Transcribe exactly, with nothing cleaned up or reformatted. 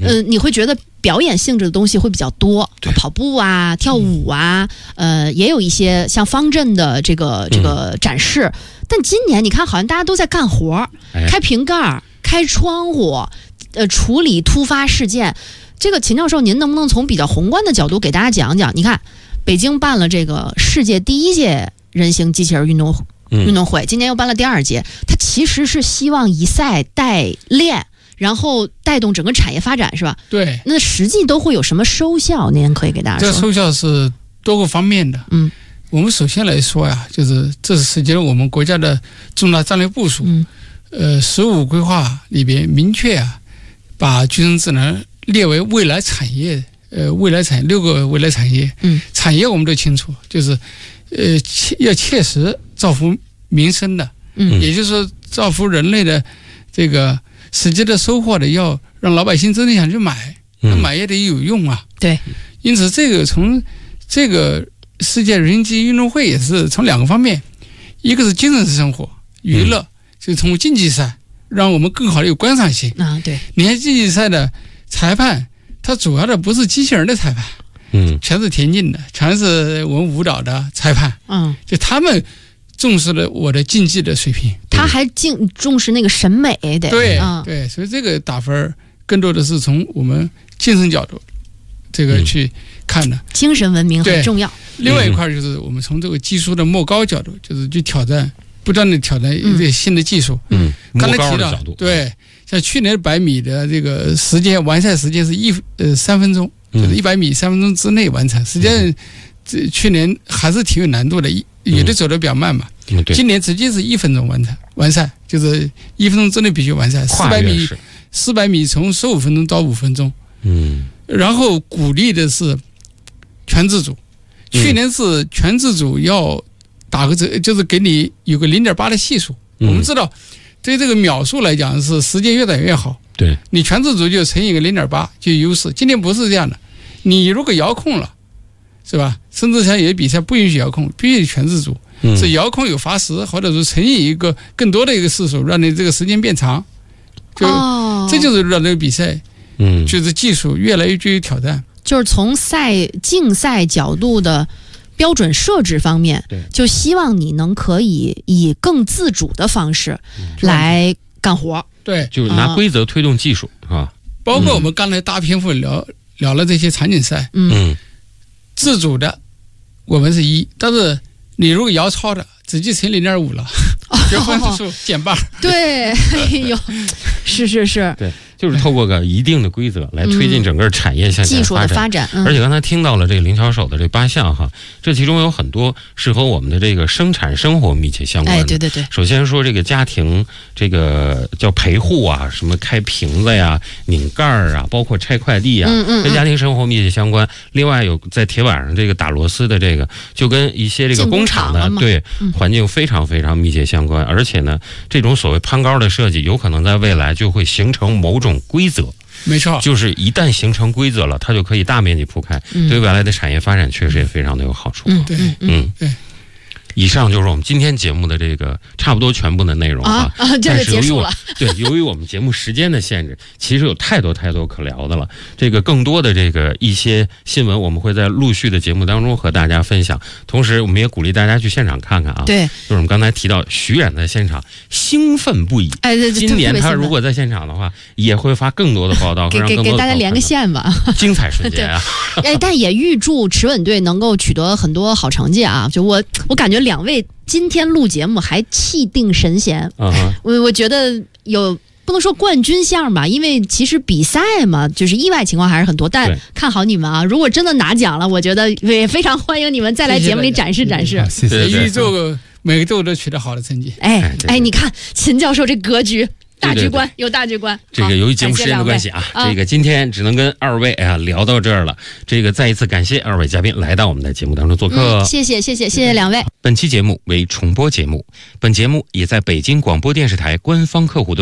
呃，你会觉得表演性质的东西会比较多，跑步啊、跳舞啊，呃，也有一些像方阵的这个这个展示。嗯、但今年你看，好像大家都在干活，哎、开瓶盖、开窗户，呃，处理突发事件。这个秦教授，您能不能从比较宏观的角度给大家讲讲？你看，北京办了这个世界第一届人形机器人运动会。运动会今年又办了第二届，它其实是希望以赛代练，然后带动整个产业发展，是吧？ 对。 那实际都会有什么收效？您可以给大家说。 这收效是多个方面的。 嗯， 我们首先来说呀，就是这是实际上我们国家的重大战略部署。 嗯。 呃，十五规划里边明确啊，把集成智能列为未来产业。呃，未来产业六个未来产业。 嗯。 产业我们都清楚，就是。呃，切要切实造福民生的， 嗯， 也就是说造福人类的这个实际的收获的，要让老百姓真正想去买，那、嗯、买也得有用啊。 对， 因此这个从这个世界人形机运动会也是从两个方面，一个是精神生活娱乐，嗯、就是通过竞技赛让我们更好的有观赏性啊。对， 你看竞技赛的裁判，他主要的不是机器人的裁判。 嗯， 全是田径的，全是我们舞蹈的裁判。 嗯， 就他们重视了我的竞技的水平， 他还重重视那个审美的。 对、 嗯、 对，所以这个打分更多的是从我们精神角度这个去看的。嗯、 精神文明很重要。 另外一块就是我们从这个技术的莫高角度，就是去挑战，不断的挑战一些新的技术。 嗯， 刚才提到， 角度对，像去年百米的这个时间完赛时间是一呃三分钟。就是一百米三分钟之内完成，实际上这去年还是挺有难度的，有的走得比较慢嘛。 嗯、 今年直接是一分钟完成完赛，就是一分钟之内必须完赛。四百米，四百米从十五分钟到五分钟。 嗯， 然后鼓励的是全自主，去年是全自主要打个折，就是给你有个零点八的系数。 嗯、 我们知道，对这个秒数来讲是时间越短越好。 对， 你全自主就乘以个零点八就有优势。今天不是这样的，你如果遥控了，是吧？甚至像有些比赛不允许遥控，必须全自主，嗯、是遥控有罚时，或者说乘以一个更多的一个次数，让你这个时间变长。就、 哦、 这就是让这个比赛， 嗯， 就是技术越来越具有挑战。 就是从赛竞赛角度的标准设置方面，就希望你能可以以更自主的方式来干活。 对， 就是拿规则推动技术啊， 包括我们刚才大篇幅聊、嗯、聊了这些场景赛， 嗯， 自主的我们是一，但是你如果摇超的，直接乘零点五了，就分数减半。 对，哎呦，是是是， 对。就是透过个一定的规则来推进整个产业向前发展， 技术的发展。 而且刚才听到了这个林巧手的这八项哈，这其中有很多是和我们的这个生产生活密切相关的。 哎，对对对。 首先说这个家庭，这个叫陪护啊，什么开瓶子呀、拧盖儿啊，包括拆快递啊， 嗯嗯， 跟家庭生活密切相关。另外有在铁板上这个打螺丝的这个，就跟一些这个工厂的对环境非常非常密切相关。而且呢，这种所谓攀高的设计，有可能在未来就会形成某种规则。 没错， 就是一旦形成规则了，它就可以大面积铺开， 嗯、 对未来的产业发展确实也非常的有好处。 嗯， 对， 嗯对。 以上就是我们今天节目的这个差不多全部的内容啊， 啊这就结束了。 对，由于我们节目时间的限制，其实有太多太多可聊的了。这个更多的这个一些新闻，我们会在陆续的节目当中和大家分享。同时，我们也鼓励大家去现场看看啊。 对， 就是我们刚才提到徐冉在现场兴奋不已。 哎，对对， 今年他如果在现场的话，也会发更多的报道， 给给给大家连个线吧。 精彩瞬间啊！ 哎，但也预祝持稳队能够取得很多好成绩啊！就我我感觉两位今天录节目还气定神闲， 嗯、 我我觉得有不能说冠军相吧，因为其实比赛嘛，就是意外情况还是很多，但看好你们啊！如果真的拿奖了，我觉得也非常欢迎你们再来节目里展示展示。 谢谢，预祝每个队都取得好的成绩。 哎哎，你看秦教授这格局。大局观，有大局观。 这个由于节目时间的关系啊，这个今天只能跟二位啊聊到这儿了。这个再一次感谢二位嘉宾来到我们的节目当中做客。 嗯、谢谢谢谢谢谢两位。 本期节目为重播节目，本节目也在北京广播电视台官方客户端。